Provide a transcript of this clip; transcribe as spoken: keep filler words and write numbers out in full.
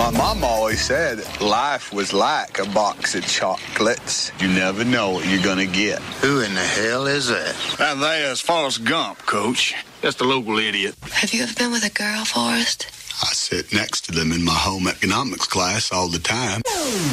My mom always said life was like a box of chocolates. You never know what you're gonna get. Who in the hell is that? That there's Forrest Gump, Coach. Just a local idiot. Have you ever been with a girl, Forrest? I sit next to them in my home economics class all the time.